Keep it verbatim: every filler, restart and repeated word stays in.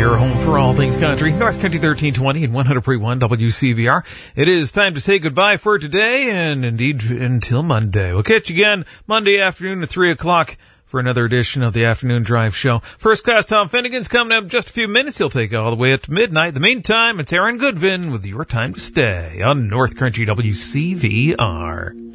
your home for all things country. North Country thirteen twenty and one hundred point one W C V R. It is time to say goodbye for today and indeed until Monday. We'll catch you again Monday afternoon at three o'clock for another edition of the Afternoon Drive Show. First class Tom Finnegan's coming up in just a few minutes. He'll take you all the way up to midnight. In the meantime, it's Aaron Goodvin with Your Time to Stay on North Country W C V R.